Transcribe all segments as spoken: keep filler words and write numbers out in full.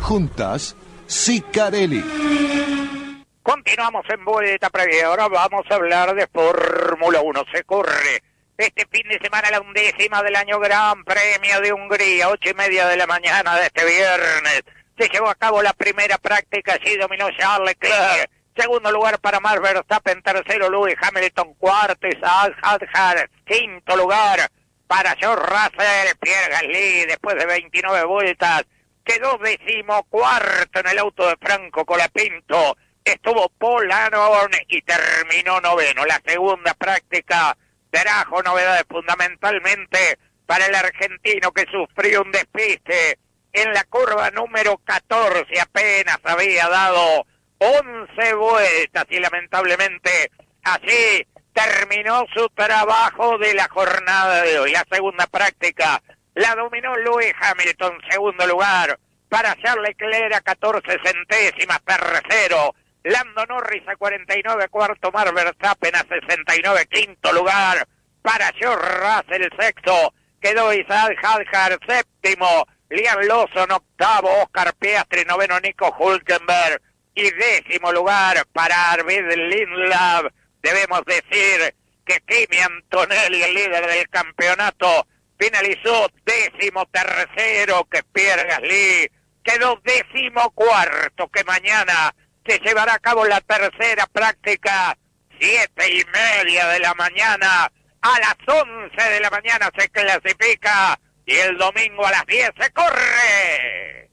Juntas, Sicarelli. Continuamos en vuelta previa. Ahora vamos a hablar de Fórmula uno. Se corre este fin de semana la undécima del año Gran Premio de Hungría, ocho y media de la mañana de este viernes. Se llevó a cabo la primera práctica, allí dominó Charles Leclerc. Segundo lugar para Max Verstappen, tercero Lewis Hamilton, cuarto Isaac Hadjar, quinto lugar para George Russell. Pierre Gasly, después de veintinueve vueltas, quedó decimocuarto en el auto de Franco Colapinto. Estuvo Paul Aron y terminó noveno. La segunda práctica trajo novedades fundamentalmente para el argentino que sufrió un despiste en la curva número catorce. Apenas había dado once vueltas y lamentablemente así terminó su trabajo de la jornada de hoy. La segunda práctica la dominó Lewis Hamilton, segundo lugar para Charles Leclerc a catorce centésimas, tercero Lando Norris a cuarenta y nueve, cuarto Max Verstappen a sesenta y nueve, quinto lugar para George Russell, sexto quedó Isaac Hadjar, séptimo Liam Lawson, octavo Oscar Piastri, noveno Nico Hülkenberg y décimo lugar para Arvid Lindlab. Debemos decir que Kimi Antonelli, el líder del campeonato, finalizó décimo tercero, que Pierre Gasly quedó décimo cuarto, que mañana se llevará a cabo la tercera práctica, siete y media de la mañana, a las once de la mañana se clasifica y el domingo a las diez se corre.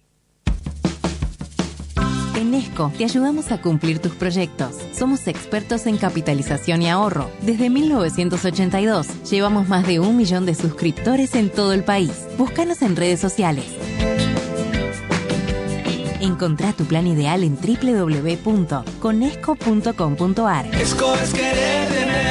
En Esco te ayudamos a cumplir tus proyectos. Somos expertos en capitalización y ahorro. Desde mil novecientos ochenta y dos llevamos más de un millón de suscriptores en todo el país. Búscanos en redes sociales. Encontrá tu plan ideal en doble u doble u doble u punto conesco punto com punto a r. Esco es querer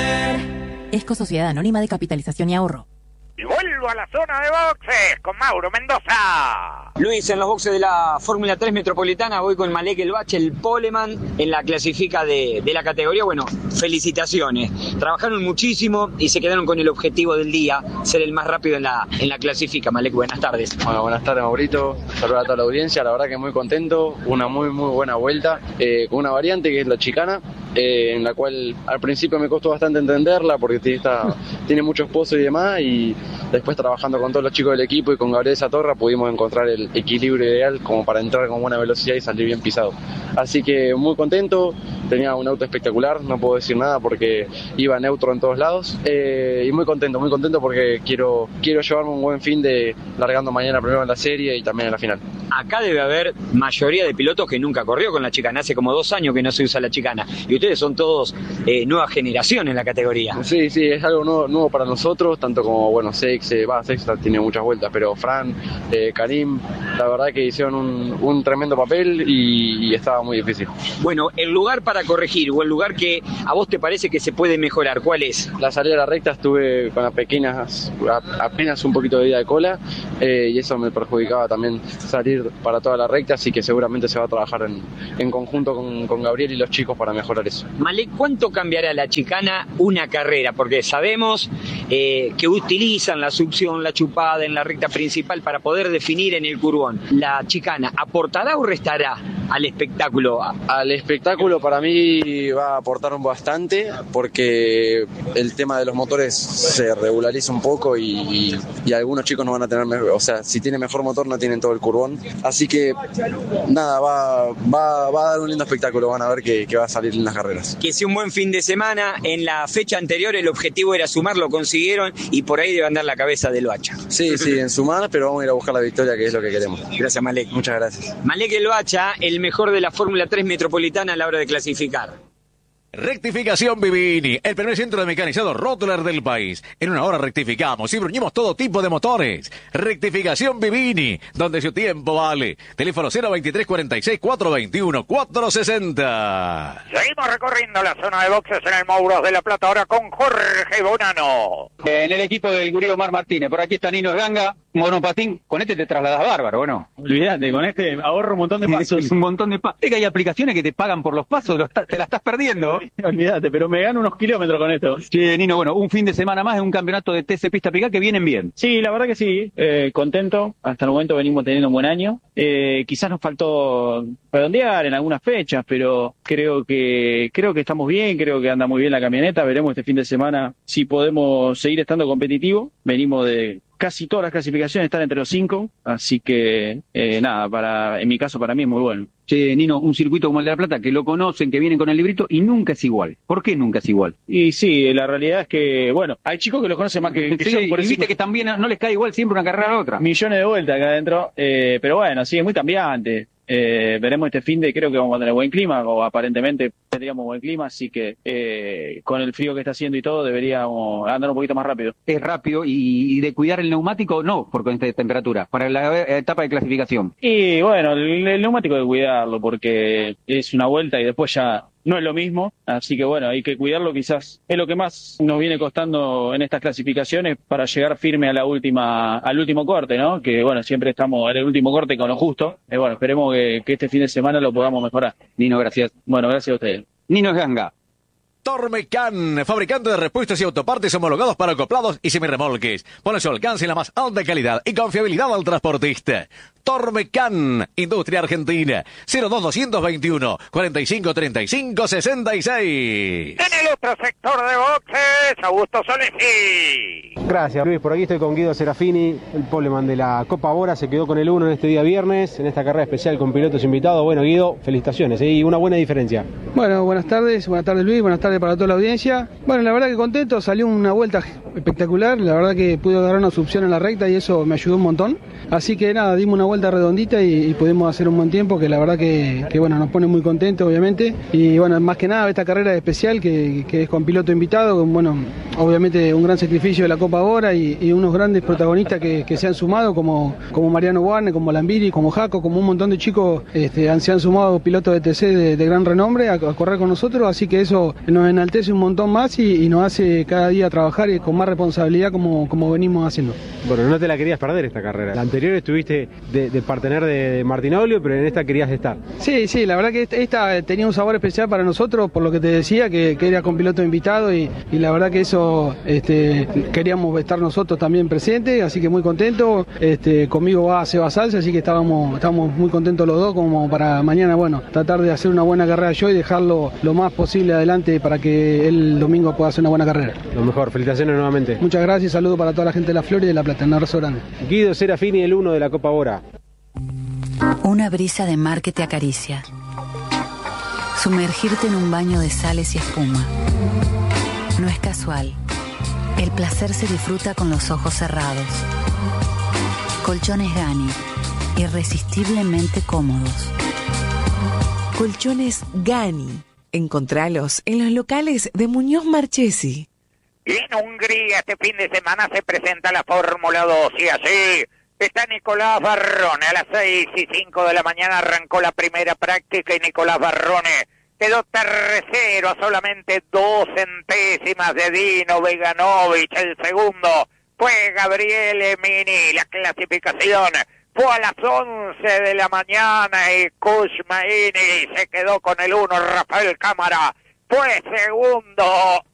tener. Esco Sociedad Anónima de Capitalización y Ahorro. Y vuelvo a la zona de boxes con Mauro Mendoza. Luis, en los boxes de la Fórmula tres Metropolitana voy con Malek El Bache, el poleman en la clasifica de, de la categoría. Bueno, felicitaciones. Trabajaron muchísimo y se quedaron con el objetivo del día, ser el más rápido en la, en la clasifica. Malek, buenas tardes. Bueno, buenas tardes, Maurito. Saludos a toda la audiencia. La verdad que muy contento. Una muy, muy buena vuelta eh, con una variante que es la chicana, eh, en la cual al principio me costó bastante entenderla porque tiene, esta, tiene muchos pozos y demás, y después trabajando con todos los chicos del equipo y con Gabriel Satorra pudimos encontrar el equilibrio ideal como para entrar con buena velocidad y salir bien pisado. Así que muy contento, tenía un auto espectacular, no puedo decir nada porque iba neutro en todos lados, eh, y muy contento, muy contento porque quiero, quiero llevarme un buen fin de largando mañana primero en la serie y también en la final. Acá debe haber mayoría de pilotos que nunca corrió con la chicana, hace como dos años que no se usa la chicana, y ustedes son todos eh, nueva generación en la categoría. Sí, sí, es algo nuevo, nuevo para nosotros, tanto como, bueno, Sex, eh, va, Sex tiene muchas vueltas, pero Fran, eh, Karim, la verdad que hicieron un, un tremendo papel y, y estaba muy difícil. Bueno, el lugar para corregir o el lugar que a vos te parece que se puede mejorar, ¿cuál es? La salida de la recta estuve con las pequeñas, apenas un poquito de vida de cola, eh, y eso me perjudicaba también salir para toda la recta, así que seguramente se va a trabajar en, en conjunto con, con Gabriel y los chicos para mejorar eso. Malek, ¿cuánto cambiará la chicana una carrera? Porque sabemos eh, que utilizan la succión, la chupada en la recta principal para poder definir en el curvón. ¿La chicana aportará o restará al espectáculo? Al espectáculo para mí va a aportar bastante porque el tema de los motores se regulariza un poco y, y, y algunos chicos no van a tener mejor, o sea, si tienen mejor motor no tienen todo el curvón, así que nada, va, va, va a dar un lindo espectáculo, van a ver que, que va a salir en las carreras. Que sea un buen fin de semana. En la fecha anterior el objetivo era sumar, lo consiguieron y por ahí debe andar la cabeza del Bacha. Sí, sí, en sumar, pero vamos a ir a buscar la victoria, que es lo que queremos. Gracias, Malek. Muchas gracias. Malek El Bacha, el mejor de la Fórmula tres Metropolitana a la hora de clasificar. Rectificación Vivini, el primer centro de mecanizado Rottler del país. En una hora rectificamos y bruñimos todo tipo de motores. Rectificación Vivini, donde su tiempo vale. Teléfono cero veintitrés cuarenta y seis, cuatrocientos veintiuno, cuatrocientos sesenta. Seguimos recorriendo la zona de boxes en el Mouros de la Plata ahora con Jorge Bonano. En el equipo del Gurí Omar Martínez, por aquí está Nino Ganga, monopatín, con este te trasladas bárbaro, ¿o no? Olvídate, con este ahorro un montón de pasos. Es un montón de pasos. Es que hay aplicaciones que te pagan por los pasos, lo está, te la estás perdiendo. Olvídate, pero me gano unos kilómetros con esto. Sí, Nino, bueno, un fin de semana más en un campeonato de T C Pista Picá que vienen bien. Sí, la verdad que sí, eh, contento. Hasta el momento venimos teniendo un buen año. Eh, quizás nos faltó redondear en algunas fechas, pero creo que creo que estamos bien, creo que anda muy bien la camioneta. Veremos este fin de semana si podemos seguir estando competitivos. Venimos de casi todas las clasificaciones, están entre los cinco, así que eh, nada, para en mi caso para mí es muy bueno. Che, Nino, un circuito como el de La Plata, que lo conocen, que vienen con el librito y nunca es igual. ¿Por qué nunca es igual? Y sí, la realidad es que, bueno, hay chicos que los conocen más que, que sí, yo. Por y viste que también no les cae igual siempre una carrera a la otra. Millones de vueltas acá adentro, eh, pero bueno, sí, es muy cambiante. Eh, veremos este fin de, creo que vamos a tener buen clima, o aparentemente tendríamos buen clima, así que eh, con el frío que está haciendo y todo deberíamos andar un poquito más rápido. Es rápido y, y de cuidar el neumático no, por con esta temperatura, para la etapa de clasificación. Y bueno, el, el neumático hay que cuidarlo porque es una vuelta y después ya no es lo mismo, así que bueno, hay que cuidarlo, quizás es lo que más nos viene costando en estas clasificaciones para llegar firme a la última, al último corte, ¿no? Que bueno, siempre estamos en el último corte con lo justo, y bueno, esperemos que, que este fin de semana lo podamos mejorar. Nino, gracias. Bueno, gracias a ustedes. Nino Ganga. Tormecan, fabricante de repuestos y autopartes homologados para acoplados y semirremolques. Pone su alcance en la más alta calidad y confiabilidad al transportista. Tormecan, Industria Argentina, cero dos dos veintiuno, cuarenta y cinco treinta y cinco sesenta y seis. En el otro sector de boxes, Augusto Solesi. Gracias, Luis. Por aquí estoy con Guido Serafini, el poleman de la Copa Bora. Se quedó con el uno en este día viernes, en esta carrera especial con pilotos invitados. Bueno, Guido, felicitaciones, ¿eh? Y una buena diferencia. Bueno, buenas tardes, buenas tardes Luis, buenas tardes para toda la audiencia. Bueno, la verdad que contento, salió una vuelta espectacular, la verdad que pude agarrar una opción en la recta y eso me ayudó un montón. Así que nada, dimos una vuelta redondita y, y pudimos hacer un buen tiempo, que la verdad que, que bueno, nos pone muy contentos obviamente. Y bueno, más que nada esta carrera especial que, que es con piloto invitado, con, bueno, obviamente un gran sacrificio de la Copa Bora y, y unos grandes protagonistas que, que se han sumado, como, como Mariano Warne, como Lambiri, como Jaco, como un montón de chicos este, han, se han sumado pilotos de T C de, de gran renombre a, a correr con nosotros, así que eso nos enaltece un montón más y, y nos hace cada día trabajar y con más responsabilidad como, como venimos haciendo. Bueno, no te la querías perder esta carrera. La anterior estuviste de, de partener de Martinolio, pero en esta querías estar. Sí, sí, la verdad que esta, esta tenía un sabor especial para nosotros, por lo que te decía, que, que era con piloto invitado y, y la verdad que eso este, queríamos estar nosotros también presentes, así que muy contentos. Este, conmigo va Seba Salsa, así que estábamos, estábamos muy contentos los dos como para mañana, bueno, tratar de hacer una buena carrera yo y dejarlo lo más posible adelante para que el domingo pueda hacer una buena carrera. Lo mejor, felicitaciones nuevamente. Muchas gracias, saludos para toda la gente de La Florida y de La Plata, un abrazo grande. Guido Serafini, el uno de la Copa Bora. Una brisa de mar que te acaricia. Sumergirte en un baño de sales y espuma. No es casual. El placer se disfruta con los ojos cerrados. Colchones Gani, irresistiblemente cómodos. Colchones Gani. Encontralos en los locales de Muñoz Marchesi. Y en Hungría este fin de semana se presenta la Fórmula dos y así está Nicolás Barrone. A las seis y cinco de la mañana arrancó la primera práctica y Nicolás Barrone quedó tercero a solamente dos centésimas de Dino Beganovic. El segundo fue Gabriel Emini. La clasificación fue a las once de la mañana y Kushmaini se quedó con el uno. Rafael Cámara fue segundo